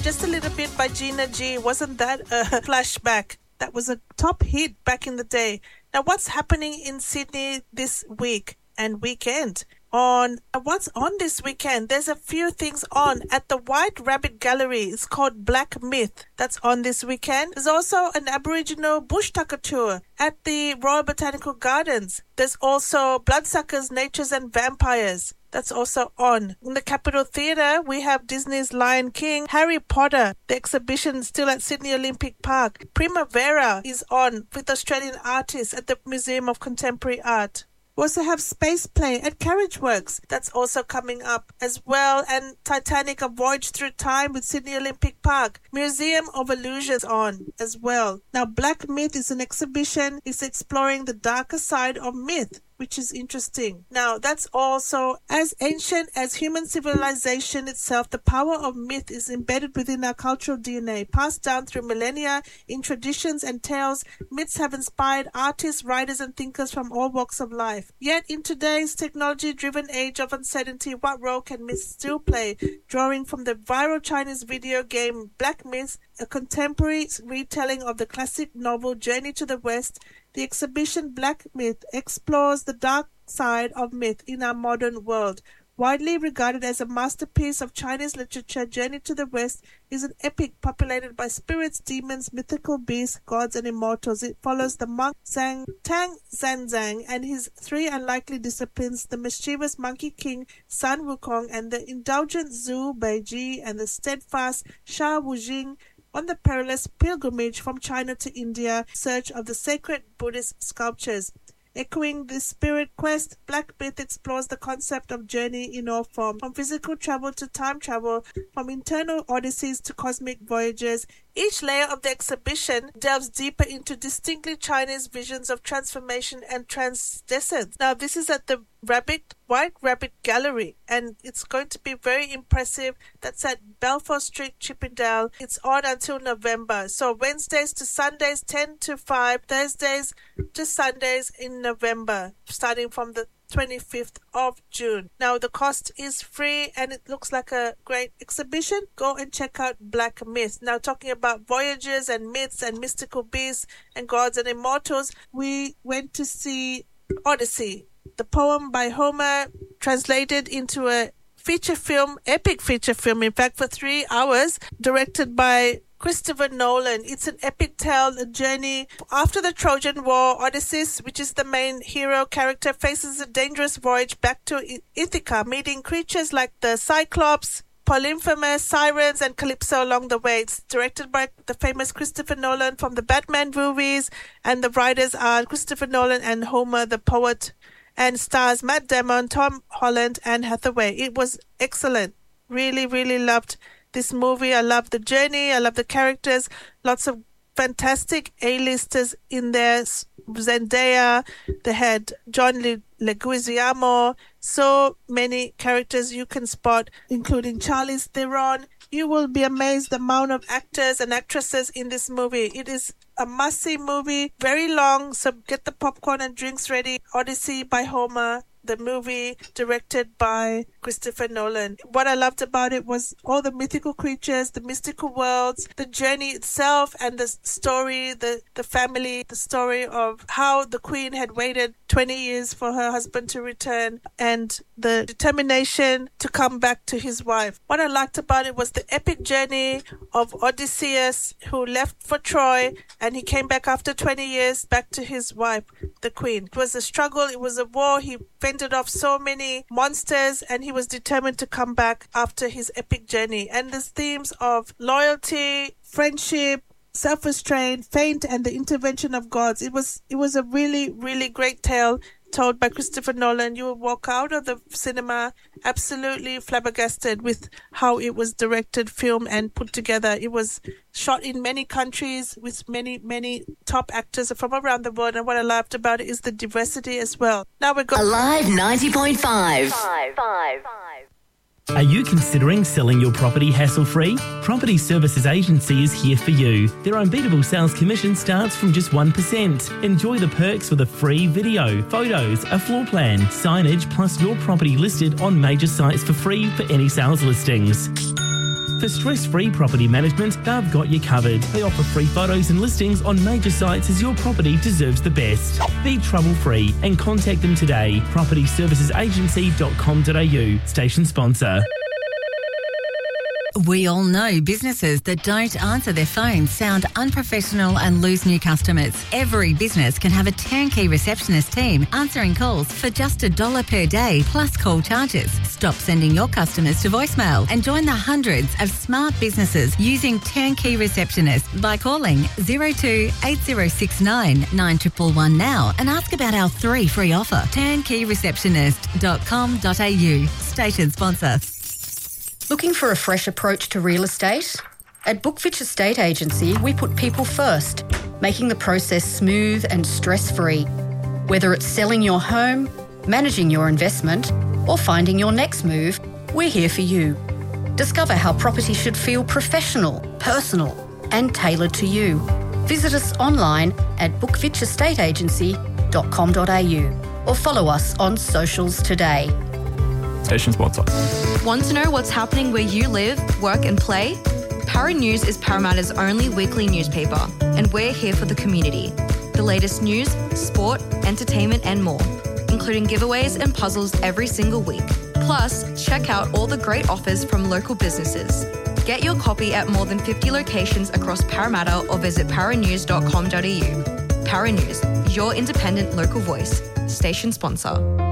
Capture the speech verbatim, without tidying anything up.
Just a Little Bit by Gina G. Wasn't that a flashback? That was a top hit back in the day. Now, what's happening in Sydney this week and weekend? On what's on this weekend? There's a few things on at the White Rabbit Gallery. It's called Black Myth. That's on this weekend. There's also an Aboriginal bush tucker tour at the Royal Botanical Gardens. There's also Bloodsuckers, Natures and Vampires. That's also on. In the Capitol Theatre, we have Disney's Lion King, Harry Potter. The exhibition is still at Sydney Olympic Park. Primavera is on with Australian artists at the Museum of Contemporary Art. We also have Space Play at Carriageworks. That's also coming up as well. And Titanic, A Voyage Through Time with Sydney Olympic Park. Museum of Illusions on as well. Now, Black Myth is an exhibition. It's exploring the darker side of myth, which is interesting. Now, that's also as ancient as human civilization itself. The power of myth is embedded within our cultural D N A, passed down through millennia in traditions and tales. Myths have inspired artists, writers, and thinkers from all walks of life. Yet, in today's technology-driven age of uncertainty, what role can myths still play? Drawing from the viral Chinese video game Black Myth, a contemporary retelling of the classic novel Journey to the West, the exhibition Black Myth explores the dark side of myth in our modern world. Widely regarded as a masterpiece of Chinese literature, Journey to the West is an epic populated by spirits, demons, mythical beasts, gods, and immortals. It follows the monk Zhang, Tang Zanzang and his three unlikely disciplines, the mischievous Monkey King Sun Wukong and the indulgent Zhu Beiji and the steadfast Sha Wujing, on the perilous pilgrimage from China to India, in search of the sacred Buddhist sculptures. Echoing this spirit quest, Black Myth explores the concept of journey in all forms, from physical travel to time travel, from internal odysseys to cosmic voyages. Each layer of the exhibition delves deeper into distinctly Chinese visions of transformation and transcendence. Now, this is at the Rabbit White Rabbit Gallery, and it's going to be very impressive. That's at Balfour Street, Chippendale. It's on until November. So Wednesdays to Sundays, ten to five, Thursdays to Sundays in November, starting from the twenty-fifth of June. Now, the cost is free and it looks like a great exhibition. Go and check out Black Myth. Now, talking about voyages and myths and mystical beasts and gods and immortals, we went to see Odyssey, the poem by Homer, translated into a feature film, epic feature film, in fact, for three hours, directed by Christopher Nolan. It's an epic tale, a journey. After the Trojan War, Odysseus, which is the main hero character, faces a dangerous voyage back to Ithaca, meeting creatures like the Cyclops, Polyphemus, Sirens, and Calypso along the way. It's directed by the famous Christopher Nolan from the Batman movies, and the writers are Christopher Nolan and Homer the poet, and stars Matt Damon, Tom Holland, and Hathaway. It was excellent. Really, really loved this movie. I love the journey. I love the characters. Lots of fantastic A-listers in there. Zendaya. They had John Le- Leguizamo. So many characters you can spot, including Charlize Theron. You will be amazed the amount of actors and actresses in this movie. It is a must-see movie. Very long, so get the popcorn and drinks ready. Odyssey by Homer, the movie directed by Christopher Nolan. What I loved about it was all the mythical creatures, the mystical worlds, the journey itself, and the story, the, the family, the story of how the Queen had waited twenty years for her husband to return, and the determination to come back to his wife. What I liked about it was the epic journey of Odysseus, who left for Troy, and he came back after twenty years back to his wife, the Queen. It was a struggle. It was a war. He fended off so many monsters, and he was determined to come back after his epic journey. And the themes of loyalty, friendship, self-restraint, fate, and the intervention of gods. It was it was a really, really great tale told by Christopher Nolan. You will walk out of the cinema absolutely flabbergasted with how it was directed, filmed, and put together. It was shot in many countries with many, many top actors from around the world. And what I loved about it is the diversity as well. Now we're going Alive ninety point five. Five, five, five. Are you considering selling your property hassle-free? Property Services Agency is here for you. Their unbeatable sales commission starts from just one percent. Enjoy the perks with a free video, photos, a floor plan, signage, plus your property listed on major sites for free for any sales listings. For stress-free property management, they've got you covered. They offer free photos and listings on major sites as your property deserves the best. Be trouble-free and contact them today. property services agency dot com dot a u, station sponsor. We all know businesses that don't answer their phones sound unprofessional and lose new customers. Every business can have a turnkey receptionist team answering calls for just a dollar per day plus call charges. Stop sending your customers to voicemail and join the hundreds of smart businesses using turnkey receptionists by calling zero two eight zero six nine nine one one one now and ask about our three free offer. turnkey receptionist dot com dot a u, station sponsor. Looking for a fresh approach to real estate? At Bookfitch Estate Agency, we put people first, making the process smooth and stress-free. Whether it's selling your home, managing your investment, or finding your next move, we're here for you. Discover how property should feel professional, personal, and tailored to you. Visit us online at bookfitch estate agency dot com dot a u or follow us on socials today. Station sponsor. Want to know what's happening where you live, work and play? Para News is Parramatta's only weekly newspaper, and we're here for the community. The latest news, sport, entertainment and more, including giveaways and puzzles every single week. Plus, check out all the great offers from local businesses. Get your copy at more than fifty locations across Parramatta or visit para news dot com dot a u. Para News, your independent local voice. Station sponsor.